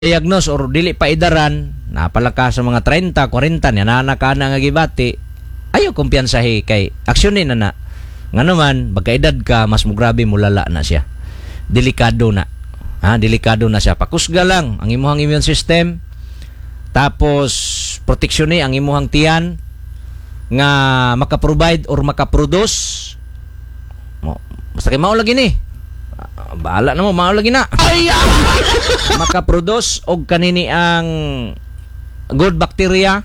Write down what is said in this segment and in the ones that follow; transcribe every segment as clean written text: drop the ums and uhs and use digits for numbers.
diagnose or dili pa idaran napalaka sa mga 30, 40 niya nanaka na nga gibati ayo kumpiyansahi kay aksyonin na nga naman pagkaedad ka mas mugrabe mulala na siya delikado na delikado na siya pakusga lang ang imuhang immune system tapos proteksyon ang imuhang tiyan nga maka-provide or maka-produce basta kay mao lagi ni bahala na mo mao lagi na maka-produce og kanini ang good bacteria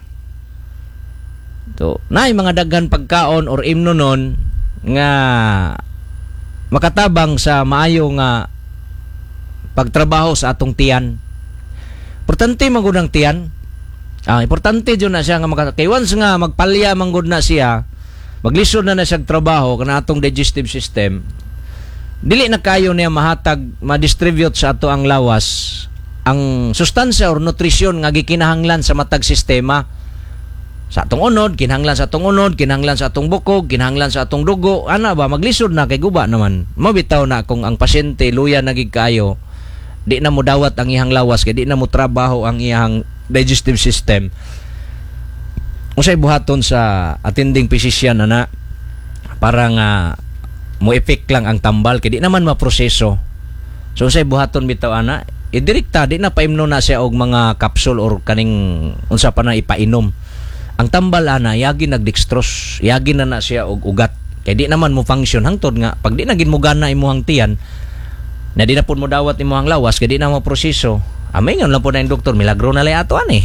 to nay mga daghan pagkaon or imnonon nga makatabang sa maayo nga pagtrabaho sa atong tiyan. Importante man gud ang tiyan. Importante jud na siya nga kay once nga magpalya man gud na siya, maglisod na siya trabaho kana atong digestive system. Dili na kayo niya mahatag ma-distribute sa ato ang lawas ang sustansya or nutrisyon nga gikinahanglan sa matag sistema. Sa atong unod, kinahanglan sa atong unod, kinahanglan sa atong bukog, kinahanglan sa atong dugo. Ana ba maglisod na kay guba naman. Mabitaw na kung ang pasyente luya na gid kayo, di na mo dawat ang iyang lawas kay di na mo trabaho ang iyang digestive system. Unsay buhaton sa attending physician ana para nga mo effect lang ang tambal kay di naman maproseso. So unsay buhaton bitaw ana? Direkta di na paimno na siya og mga capsule or kaning unsa pa na ipainom. Ang tambal ana yagi nagdextrose, yagi na siya og ugat. Kay di naman mo function hangtod nga pag di na gid mo gana imong tiyan, na di na pud mo dawat imong lawas kay di na mo proseso. Amay ngon lang po na yung doktor, milagro na lay ato ani.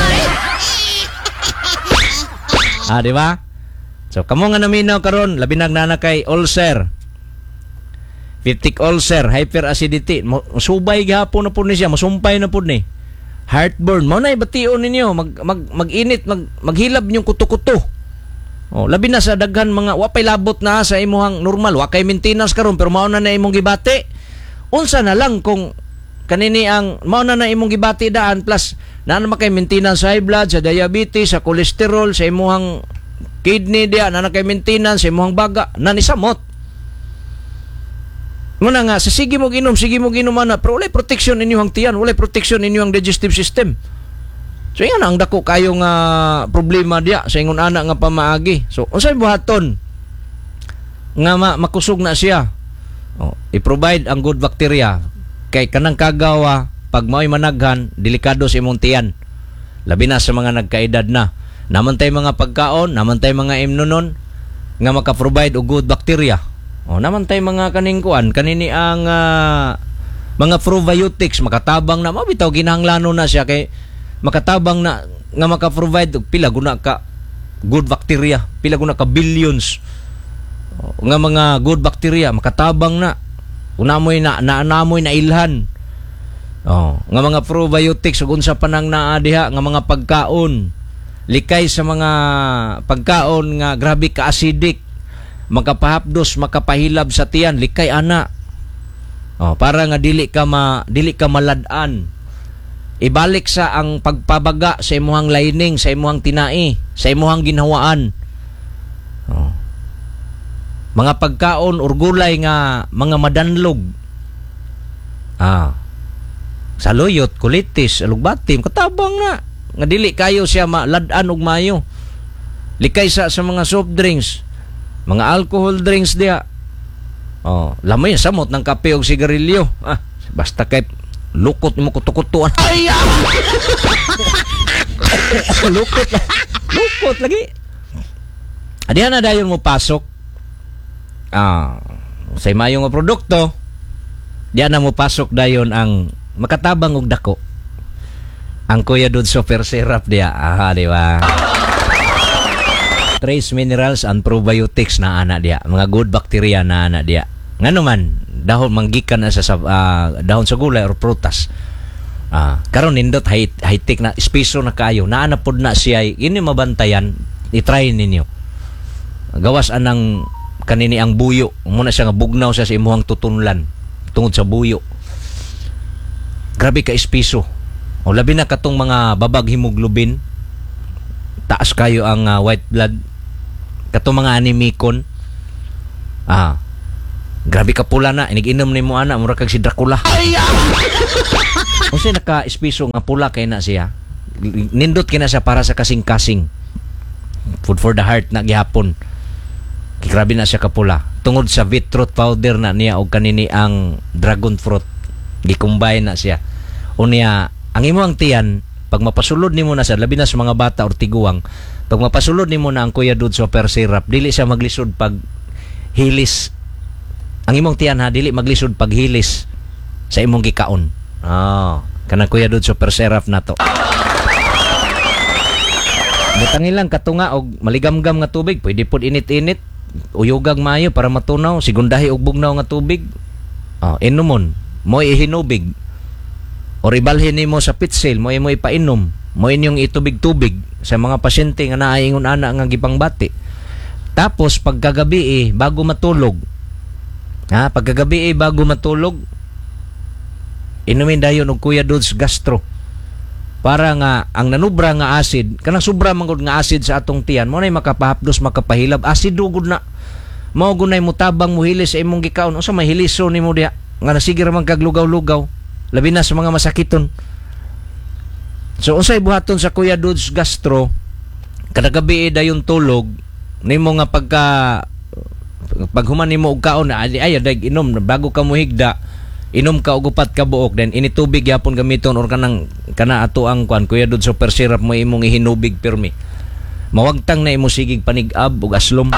Di ba? So kamo nga naminaw karon labi nang kay ulcer. Peptic ulcer, hyperacidity, subay gihapon na pud ni siya, masumpay na pud ni. Heartburn, mo na ibation ninyo, mag-init, maghilab niyo kuto-kuto. Labi na sa daghan mga wapay labot na sa imuhang normal, wa kay maintenance karon pero mao na imong gibati. Unsa na lang kung kanini ang mao na imong gibati daan plus na kay maintenance sa high blood, sa diabetes, sa cholesterol, sa imuhang kidney dia, na kay maintenance sa imuhang baga, na ni samot. Muna nga, sige mo ginom ana, pero walay protection inyong tiyan, walay protection inyong digestive system. So yan ang dako kayo nga problema dia sa ingon ana nga pamaagi. So unsay buhaton nga makusog na siya? I-provide ang good bacteria kay kanang kagawa pag mao'y managhan delikado sa imong tiyan. Labi na sa mga nagkaedad na. Naman tay mga pagkaon, naman tay mga imnonon nga maka-provide og good bacteria. Naman tay mga kaning kuan kanini ang mga probiotics makatabang na mabitaw ginahanglanon na siya kay makatabang na nga maka-provide og pila guna ka good bacteria, pila guna ka billions nga mga good bacteria makatabang na unamoy naanamoy na ilhan. Nga mga probiotics ug unsa pa nang naa diha nga mga pagkaon likay sa mga pagkaon nga grabe ka acidic makapahapdos, makapahilab sa tiyan, likay ana. Para nga dili ka malad-an. Ibalik sa ang pagpabaga sa imuhang lining, sa imuhang tinai, sa imuhang ginhawaan. Mga pagkaon or gulay nga mga madanlog. Saluyot, kulitis, alugbatim, katabang na. Nga dili kayo siya malad-an og mayo. Likay sa mga soft drinks, mga alcohol drinks dia. Lamoy samot ng kape og sigarilyo. Basta kay lukot mo kuto-kutuan. Lukot lagi. Adihan na dayon mo pasok. Say mayong nga produkto. Diyan na mo pasok dayon ang makatabang og dako. Ang Kuya Dud Super Syrup dia. Di ba? Trace minerals and probiotics na ana dia, mga good bacteria na ana dia. Ngano man dahon manggikan na sa dahon sa gulay or prutas. Karon nindot high-tech na espeso na kayo. Naana pod na siya ini mabantayan, i-try ninyo. Gawas anang kanini ang buyo. Muna siya nga bugnaw siya sa imuhang tutunlan tungod sa buyo. Grabe ka espeso. Labi na katong mga babag hemoglobin. Taas kayo ang white blood. Katong mga anemikon. Grabe ka pula na. Inig-inom ni mo ana. Mura kag si Dracula. Unsay naka-espiso nga pula kay na siya. Nindot kina siya para sa kasing-kasing. Food for the heart na gihapon. Grabe na siya kapula. Tungod sa beetroot powder na niya o kanini ang dragon fruit. Gikumbay na siya. Unya, ang imo ang tiyan, pag mapasulod nimo na sa labi na sa mga bata or tiguang, pag mapasulod nimo na ang Kuya Dude super syrup, dili siya maglisod pag hilis. Ang imong tiyan ha, dili maglisod pag hilis sa imong gikaon. Kanang Kuya Dude super syrup na to. Butangin lang katunga og maligamgam nga tubig, pwede pod init-init. Uyugang maayo para matunaw, sigundahi og bugnaw nga tubig. Inumon, mo ihinubig. O ribalhin nimo sa pitsil, mo ipainom. Mo inyong itubig-tubig sa mga pasyente nga naaingon ana nga gipangbati. Tapos pagkagabi bago matulog. Pagkagabi bago matulog, inumin dayon og Kuya Dudes Gastro. Para nga ang nanubra nga acid, kanang sobra mangod nga acid sa atong tiyan, mo nay makapahapdos, makapahilab, acid dugod na. Mao gunay mutabang muhilis sa imong gikaon. Unsa may hiliso nimo diha nga nasige ra man kag lugaw-lugaw, labi na sa mga masakiton. So unsay buhaton sa Kuya Dudes Gastro, kada gabi dayon tulog nimo nga paghuman nimo og kaon na ay dag inom bago ka muhigda. Inom ka og upat ka buok, then initubig yapon gamiton or kana ato ang kwan Kuya Dude super syrup mo imong ihinubig pirmi. Mawagtang na imo sigig panigab ug aslom.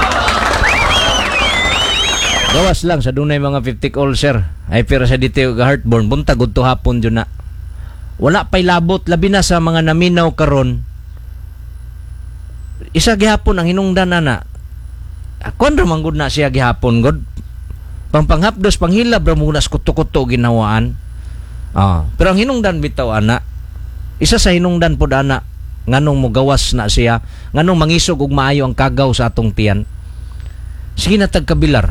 Gawas lang sa dunay mga 50 ulcer, hyper acidity ug heartburn, buntag ug hapon jud na. Wala pay labot labi na sa mga naminaw karon. Isa gihapon ang hinungdan na. Kon ra man gud na siya gihapon gud. Panghapdos, panghilab ra muna kuto-kuto ginawaan. Pero ang hinungdan bitaw ana, isa sa hinungdan pod ana nganong mo gawas na siya, nganong mangisog og maayo ang kagaw sa atong tiyan. Sige na tagkabilar.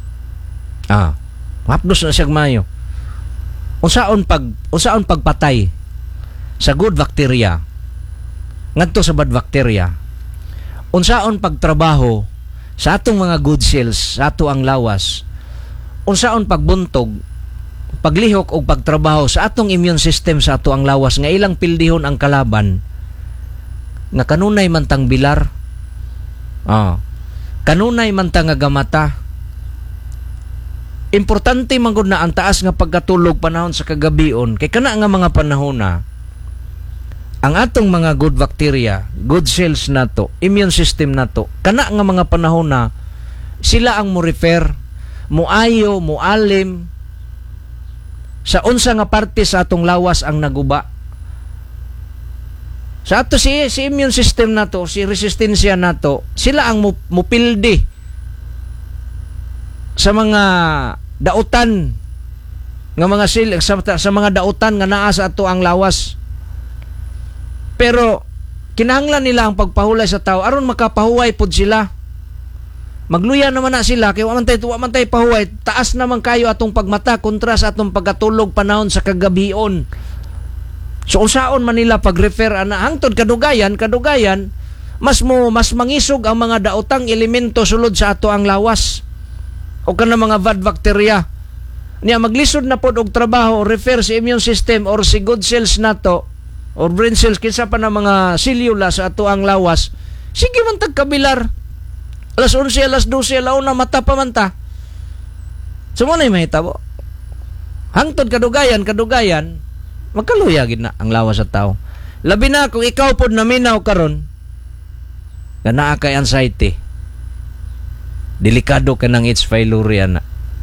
Hapdos na siya maayo. Unsaon pagpatay sa good bacteria ngadto sa bad bacteria. Unsaon pagtrabaho sa atong mga good cells sa ato ang lawas. Unsaon pagbuntog, paglihok o pagtrabaho sa atong immune system sa ato ang lawas nga ilang pildihon ang kalaban nga kanunay man tang bilar, kanunay man tang gamata. Importante man gud na ang taas nga pagkatulog panahon sa kagabion kay kana nga mga panahon na ang atong mga good bacteria, good cells nato, immune system nato, kana nga mga panahon na sila ang mo refer, muayo, mualim sa unsa nga parte sa atong lawas ang naguba. Sa ato si immune system nato, si resistensya nato, sila ang mupildi sa mga dautan nga mga sa mga dautan nga naa sa ato ang lawas. Pero kinahanglan nila ang pagpahulay sa tao aron makapahuway pod sila. Magluya naman na sila kay wa man tay pahuway, taas naman kayo atong pagmata kontra sa atong pagkatulog panahon sa kagabion. So unsaon man nila pag-refer ana hangtod kadugayan mas mangisog ang mga daotang elemento sulod sa ato ang lawas o kana mga bad bacteria. Niya maglisod na pod og trabaho refer sa immune system or si good cells nato or brain cells kinsa pa na mga selula sa ato ang lawas. Sige man tagkabilar. Alas 11, alas 12, alauna, mata pa man ta. So, mo na yung mahitabo. Hangtod kadugayan, magkaluya gid na ang lawas sa tao. Labi na kung ikaw pod naminaw karon, nga naa kay anxiety, delikado ka ng H. pylori na.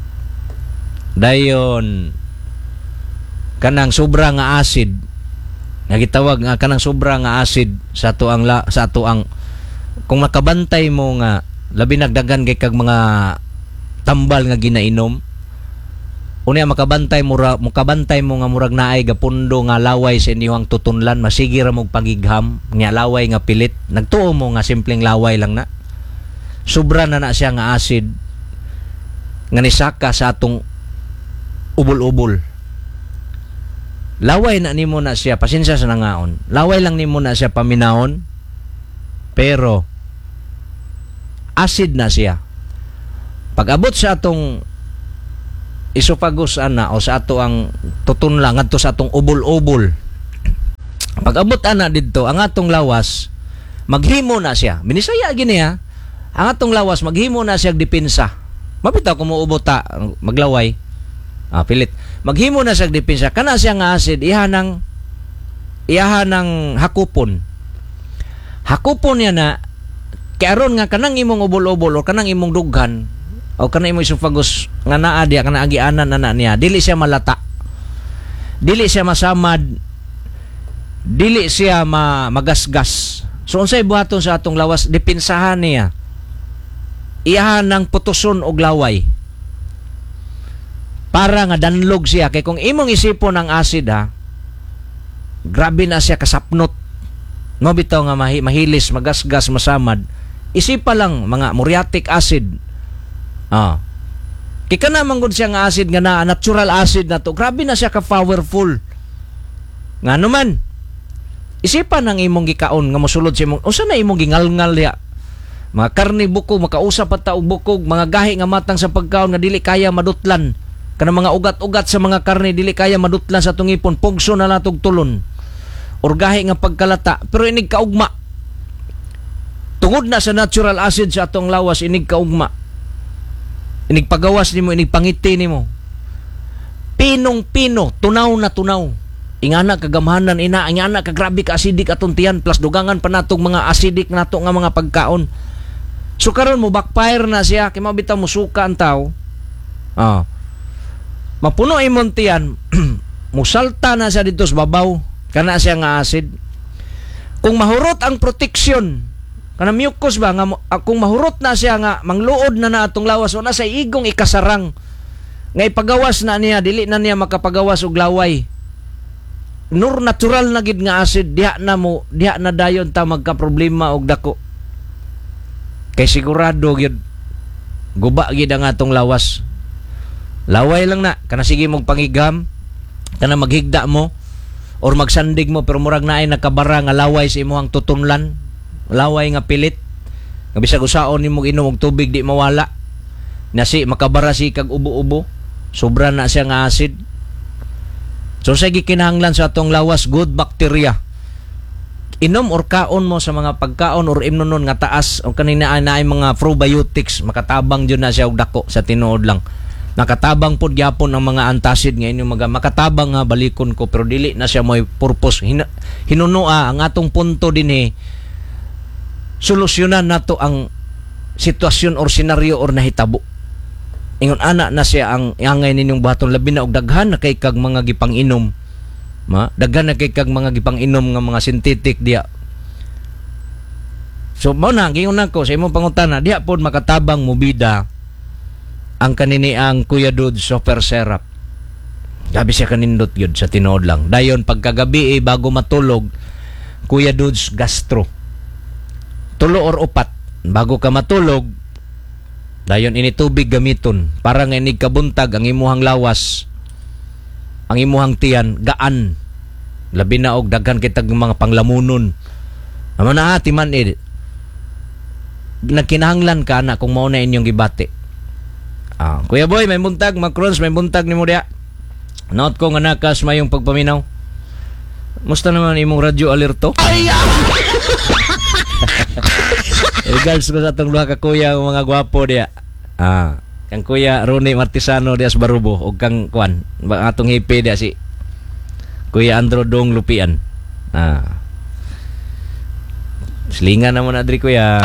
Dayon, kanang sobra nga acid, nga gitawag nga kanang sobra nga acid sa ato ang kung makabantay mo nga labi nagdagan kay kag mga tambal nga ginainom, unya makabantay mo nga murag naay gapundo nga laway sa inyong tutunlan, masigi ra mog pagigham nga laway nga pilit, nagtuo mo nga simpleng laway lang na sobra na siya nga acid nga nisaka sa atong ubol-ubol. Laway na nimo na siya, pasensya sa nangaon, laway lang nimo na siya paminahon, pero acid na siya. Pag abot sa atong esophagus ana o sa ato ang tuton lang ngadto sa atong ubol-ubol. Pag abot ana didto ang atong lawas maghimo na siya. Binisaya gini ha. Ang atong lawas maghimo na siya depensa. Mabitaw kung muubot ta maglaway. Pilit. Maghimo na siya depensa kana siya nga acid ihanang hakupon. Hakupon niya na kay aron nga kanang imong ubol-ubol o kanang imong dughan o kanang imong esophagus nga naa diya kana agianan na niya dili siya malata. Dili siya masamad. Dili siya magasgas. So unsay buhaton sa atong lawas depensahan niya. Iyahan ng putuson og laway. Para nga danlog siya kay kung imong isipon ang acid ha. Grabe na siya kasapnot. No bitaw nga mahilis, magasgas, masamad. Isipa lang mga muriatic acid. Kay kana man gud siya nga acid nga na natural acid na to. Grabe na siya ka powerful. Ngano man. Isipan ang imong gikaon nga mosulod sa imong unsa na imong gingalngal ya. Mga karne bukog, makausap at taog bukog, mga gahi nga matang sa pagkaon nga dili kaya madutlan. Kanang mga ugat-ugat sa mga karne dili kaya madutlan sa tungipon, pugso na natog tulon. Or gahi nga pagkalata, pero inig kaugma. Tungod na sa natural acid sa atong lawas, inig kaugma. Inig pagawas nimo, inig pangiti nimo. Pinong-pino, tunaw na tunaw. Ingana kagamhanan ina, ingana ka grabe ka acidic atong tiyan plus dugangan pa natong mga acidic nato nga mga pagkaon. So karon mo backfire na siya kay mabitaw mo suka ang tao. Mapuno imong tiyan, musalta na siya dito sa babaw, kana siya nga acid. Kung mahurot ang protection, kana mucus ba nga kung mahurot na siya nga mangluod na atong lawas wala sa igong ikasarang. Nga ipagawas na niya dili na niya makapagawas og laway. Natural na gid nga acid diha na dayon ta magka problema og dako. Kay sigurado gid guba gid ang atong lawas. Laway lang na kana sige mong pangigam kana maghigda mo or magsandig mo pero murag naay nakabara nga laway sa imong tutunlan, laway nga pilit. Nga bisag usaon nimo inom og tubig di mawala. Nasi makabara si kag ubo-ubo. Sobra na siya nga acid. So sa gikinahanglan sa atong lawas good bacteria. Inom or kaon mo sa mga pagkaon or imnonon nga taas o kanina na mga probiotics makatabang jud na siya og dako sa tinuod lang. Nakatabang pod gyapon ang mga antacid nga inyo makatabang nga balikon ko pero dili na siya may purpose. Hinunoa ang atong punto dinhi solusyonan nato ang sitwasyon or senaryo or nahitabo. Ingon ana na siya ang angay ninyong baton labi na og daghan na kay kag mga gipang-inom. Daghan na kay kag mga gipang-inom nga mga synthetic diya. So mao na gingon nako sa imong pangutana diha pod makatabang mubida ang kanini ang Kuya Dude super syrup. Gabi siya kanindot yun sa tinuod lang. Dayon pagkagabi bago matulog Kuya Dude's gastro. 3 or 4 bago ka matulog dayon ini tubig gamiton para nga inig kabuntag ang imuhang lawas ang imuhang tiyan gaan labi na og daghan kitag mga panglamunon amo na timan nagkinahanglan ka na kung mao na inyong gibati. Kuya Boy may buntag Macrons may buntag nimo diha note ko nga nakas mayong pagpaminaw. Musta naman imong radyo alerto? Regards ko sa itong luha ka kuya mga gwapo diya. Kang Kuya Ronnie Martisano diya sa Barubo o kang kuan atong hipi diya si Kuya Andro Dong Lupian. Silingan na mo na diri kuya.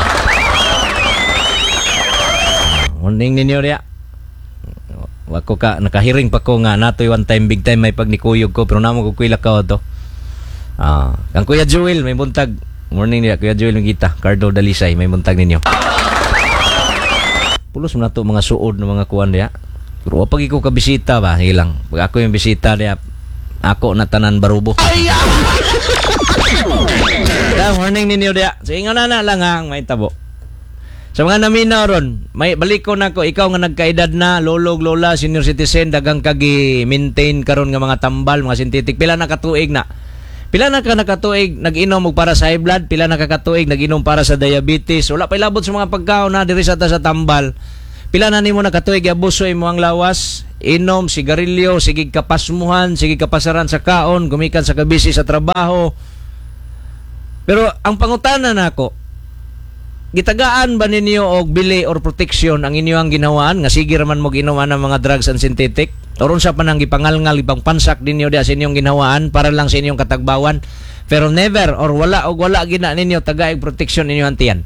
Morning ninyo diya. Wako ka nakahiring pa ko nga natoy one time big time may pagnikuyog ko pero namo ko kuila ka to. Kang Kuya Joel may buntag. Morning niya, Kuya Joel Mingita, Cardo Dalisay, may buntag ninyo. Pulos mo na ito mga suod ng mga kuwan niya. Pero pag ikaw kabisita ba, hilang. Pag ako yung bisita niya, ako na tanan Barubo. Morning ninyo niya. So, ingon na lang ang may tabo. Sa mga naminaw ron, may balik ko na ko, ikaw nga nagkaedad na, lolog, lola, senior citizen, dagang kagi maintain karon nga mga tambal, mga sintetik, pila na katuig na. Pila na ka nakatuig nag-inom og para sa high blood, pila na ka katuig nag-inom para sa diabetes. Wala pa ilabot sa mga pagkaon na diri sa tambal. Pila na nimo nakatuig abuso imo ang lawas, inom, sigarilyo, sige kapasmuhan, sige kapasaran sa kaon, gumikan sa kabisi sa trabaho. Pero ang pangutana nako, gitagaan ba ninyo og bili or protection ang inyong ginawaan nga sige raman mo ginawa ng mga drugs and synthetic? Oron sa panang gipangalngal ibang pansak ninyo dia sa inyong ginawaan para lang sa inyong katagbawan. Pero never or wala gina ninyo tagaig protection ninyo antiyan.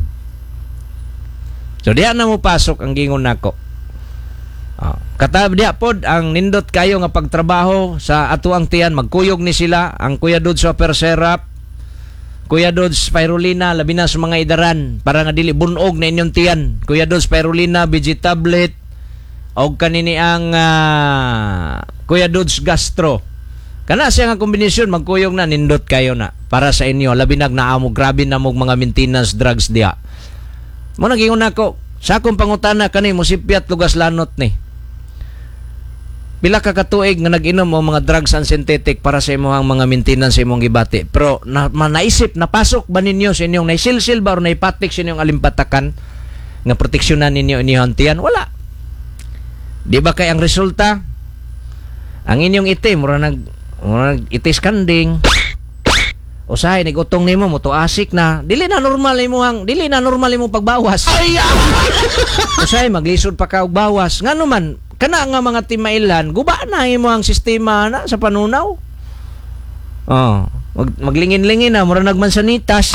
So diha na mo pasok ang gingon nako. Katab diha pod ang nindot kayo nga pagtrabaho sa ato ang tiyan, magkuyog ni sila ang Kuya Dudes Super Syrup, Kuya Dudes Spirulina, labi na sa mga idaran para nga dili bunog na inyong tiyan. Kuya Dudes Spirulina Vegetablet og kanini ang Kuya Dudes Gastro. Kana siya nga kombinasyon, magkuyog na, nindot kayo na para sa inyo. Labi na naamo, grabe na mong mga maintenance drugs diha. Mo nagingon nako, sa akong pangutana kani mosipyat lugas lanot ni. Pila ka katuig nga nag-inom o mga drugs and synthetic para sa imong mga maintenance sa imong gibati. Pero naisip, napasok ba ninyo sa inyong naisilsil ba o naipatik sa inyong alimpatakan nga proteksyonan ninyo inyong tiyan? Wala. Di ba kay ang resulta? Ang inyong itim, mura nag itis kanding. Usahay nigutong nimo mo to asik na dili na normal imong pagbawas. Usahay maglisod pa ka og bawas. Ngano man kana nga mga timailan guba na imo ang sistema na sa panunaw. Maglingin-lingin na mura nagmansanitas.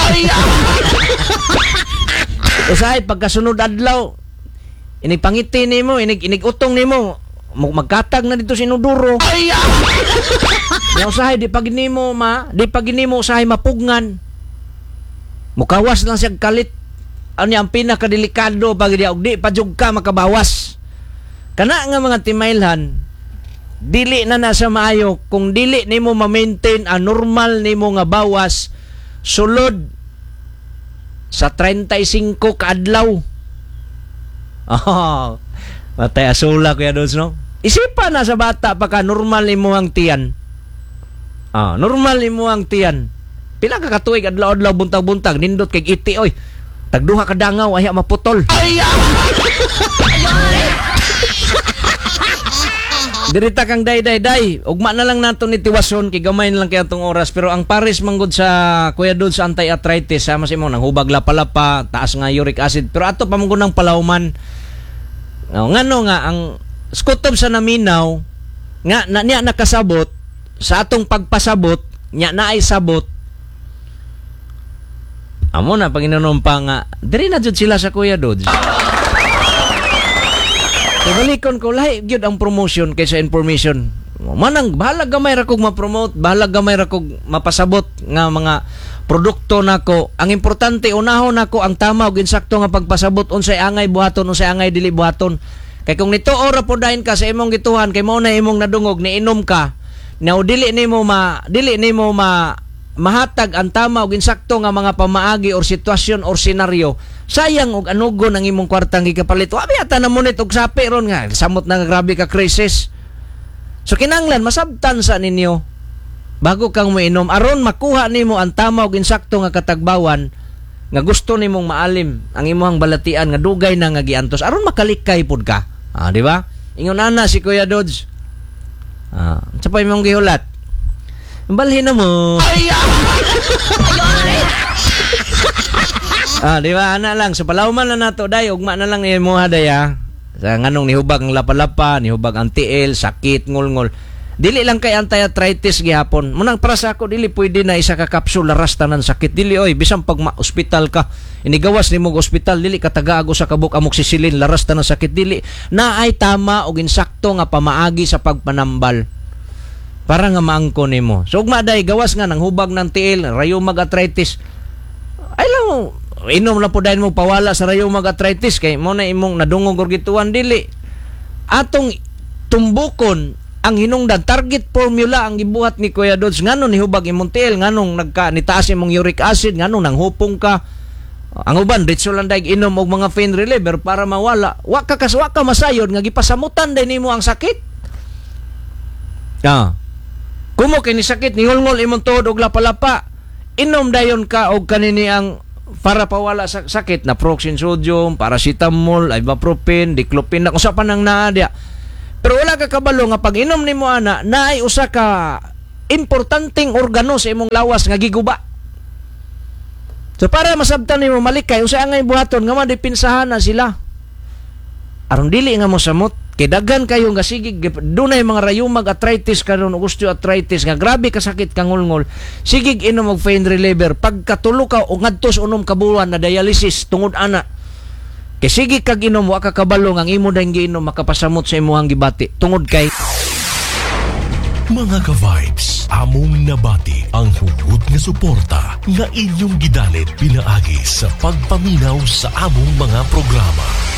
Usahay pagkasunod adlaw inipangiti nimo inigutong nimo magkatag na dito sinuduro. Yang usahay di paginimo usahay mapugngan. Mukawas lang siya kalit. Ano ang pinakadelikado pag di og di pajug ka makabawas. Kana nga mga timailhan dili na nasa maayo kung dili nimo ma-maintain ang normal nimo nga bawas sulod sa 35 ka adlaw. Matay asula Kuya Dudes, no? Isipan na sa bata pagka normal nimo ang tiyan. Normal nimo ang tiyan. Pila ka katuig adlaw-adlaw buntag-buntag nindot kay iti oy. Tagduha ka dangaw ay maputol. Dirita kang day. Ugma na lang nato ni tiwason kay gamay na lang kay atong oras pero ang pares manggod sa Kuya Dudes sa anti-arthritis sama sa imo nang hubag lapa-lapa, taas nga uric acid pero ato pa manggod ng palawman. Ngano nga ang skutob sa naminaw nga niya nakasabot sa atong pagpasabot niya na ay sabot. Amo na Panginoon pa nga diri na jud sila sa Kuya Dudes. Balikon ko lahi gyud ang promotion kaysa information. Manang bahala gamay ra kog ma-promote, bahala gamay ra kog mapasabot nga mga produkto nako. Ang importante unahon nako ang tama ug insakto nga pagpasabot unsay angay buhaton unsay angay dili buhaton. Kay kung nituo ra podahin ka sa imong gituhan kay mao na imong nadungog ni inom ka, now dili nimo mahatag ang tama ug insakto nga mga pamaagi or sitwasyon or senaryo. Sayang og anugon ang imong kwartang gikapalit. Wa biyata na munit og sapi ron nga samot na grabe ka crisis. So kinanglan masabtan sa ninyo bago kang moinom aron makuha nimo ang tama ug insakto nga katagbawan nga gusto nimong maalim ang imong balatian nga dugay na nga giantos aron makalikay pud ka. Di ba? Ingon ana si Kuya Dudes. Sa pa imong gihulat. Balhin na mo. Di ba? Ana lang. So, palawman na nato, day. Ugma na lang mo hadaya. Sa nganong nihubag ang lapa-lapa, nihubag ang tiil, sakit, ngul-ngul. Dili lang kay anti-arthritis gihapon. Munang para sa ako, dili pwede na isa ka kapsul, laras tanan sakit. Dili, oy, bisang pag ma-hospital ka, inigawas ni mong hospital, dili katagago sa kabuk amoxicillin, laras tanan sakit. Dili, na ay tama o ginsakto nga pamaagi sa pagpanambal. Para nga maangko nimo. So, ugma day, gawas nga, nang hubag ng tiil, rheumatoid arthritis. Ay lang, inom na po dahil mo pawala sa rheumatoid arthritis kay mo na imong nadungog or gituan dili. Atong tumbukon ang hinungdan target formula ang gibuhat ni Kuya Dudes nganong nihubag imong tiil nganong nitaas imong uric acid nganong nanghupong ka. Ang uban ditso lang daig inom og mga pain reliever para mawala. Wa ka masayod nga gipasamutan din nimo ang sakit. Kumo kini sakit nihulngol imong tuhod og lapa-lapa. Inom dayon ka og kanini ang para pawala sa sakit na proxin sodium, paracetamol, ibuprofen, diclofenac, kung sa panang naadya. Pero wala ka kabalo nga pag inom nimo ana naay usa ka importanteng organo sa imong lawas nga giguba. So para masabtan nimo malikay usa angay buhaton nga madipinsahan na sila. Aron dili nga mo samot kay daghan kayo nga sige dunay mga rayumag arthritis karon osteoarthritis nga grabe ka sakit kang ngulngol. Sige inom og pain reliever pagkatulo ka o ngadto sa 6 ka buwan na dialysis tungod ana. Kay sige kag inom wa ka kabalo nga ang imo dayng giinom makapasamot sa imong gibati tungod kay mga ka-vibes, among nabati ang hugot nga suporta nga inyong gidalit pinaagi sa pagpaminaw sa among mga programa.